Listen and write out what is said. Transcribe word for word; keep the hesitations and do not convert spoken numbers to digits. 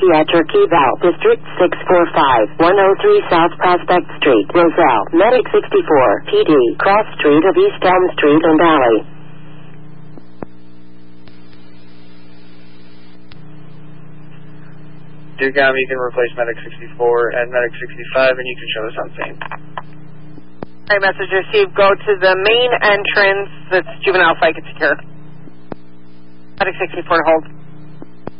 Pediatric Eval, District six four five, one oh three South Prospect Street, Roselle, Medic sixty-four, P D, Cross Street of East Elm Street and Alley. Duke Elm, you can replace Medic sixty-four and Medic sixty-five, and you can show us on scene. All right, message received. Go to the main entrance. That's Juvenile Psych and Secure. Medic sixty-four, hold.